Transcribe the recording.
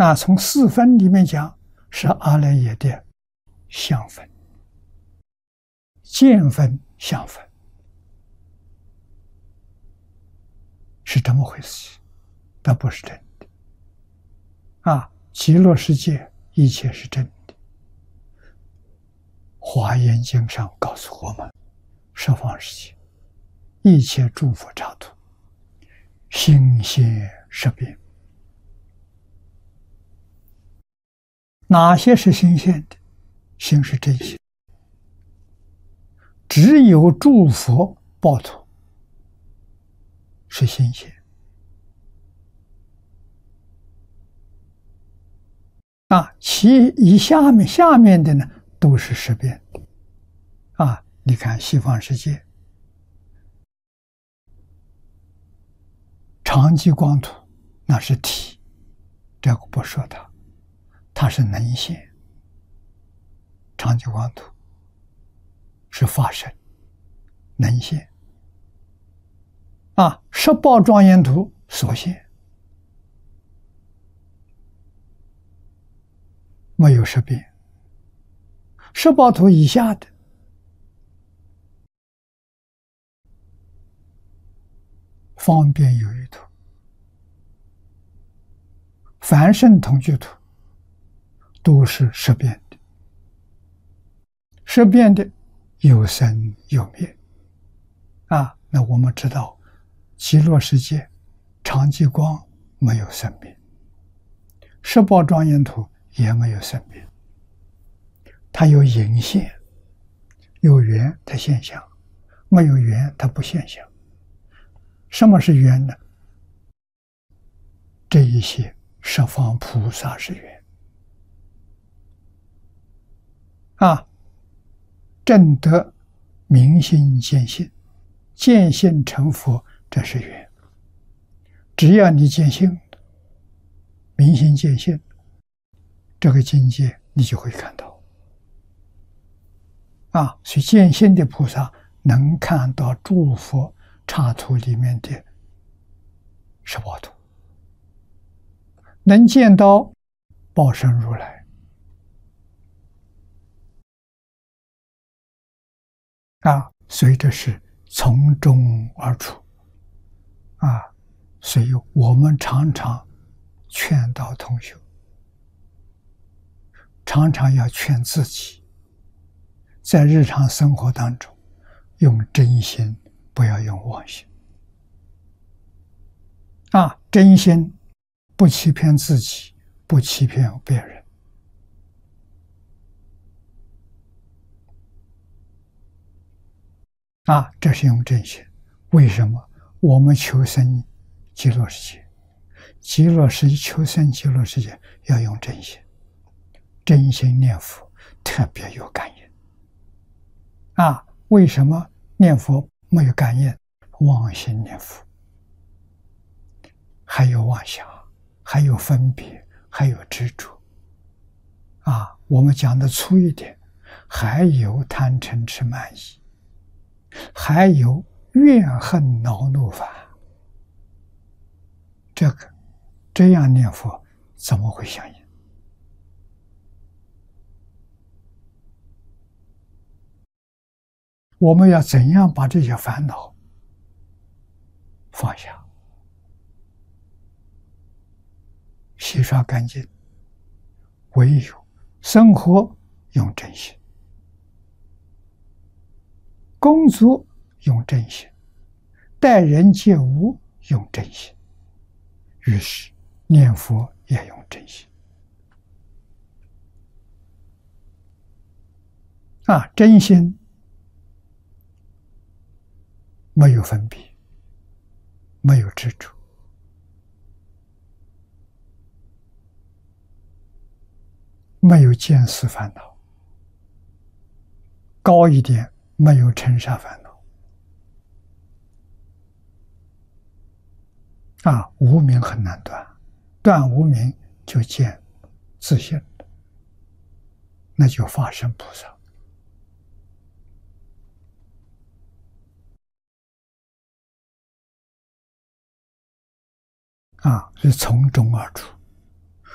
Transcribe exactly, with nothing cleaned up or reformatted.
啊，从四分里面讲，是阿赖耶的相分、见分、相分，是这么回事，那不是真的。啊，极乐世界一切是真的。华严经上告诉我们，十方世界一切诸佛刹土，心现识变。哪些是心现的？心是真心，只有诸佛报土是心现。啊，其以下面下面的呢，都是识变的。啊，你看西方世界，常寂光土那是体，这个不说它，它是能现。常寂光土是法身，能现。啊，十报庄严土所现，没有识变。十报土以下的，方便有余土、凡圣同居土，都是识变的。识变的有生有灭。啊，那我们知道，极乐世界常寂光没有生灭，十报庄严土也没有生灭，它有隐现，有缘它现象，没有缘它不现象。什么是缘呢？这一些十方菩萨是缘。啊，正得明心见性，见性成佛，这是缘。只要你见性，明心见性，这个境界你就会看到。啊，所以见性的菩萨能看到诸佛刹土里面的十报土，能见到报身如来。啊，所以这是从中而出。啊，所以我们常常劝导同学，常常要劝自己，在日常生活当中用真心，不要用妄心。啊，真心不欺骗自己，不欺骗别人。啊，这是用真心。为什么我们求生极乐世界？极乐世界求生极乐世界要用真心，真心念佛特别有感应。啊，为什么念佛没有感应？妄心念佛，还有妄想，还有分别，还有执着。啊，我们讲的粗一点，还有贪嗔痴慢疑，还有怨恨恼怒烦。这个这样念佛怎么会相应？我们要怎样把这些烦恼放下，洗刷干净？唯有生活用真心，工作用真心，待人接物用真心，于是念佛也用真心。啊，真心没有分别，没有执着，没有见思烦恼，高一点没有尘沙烦恼。啊，无明很难断，断无明就见自性，那就法身菩萨。啊，是从中而出。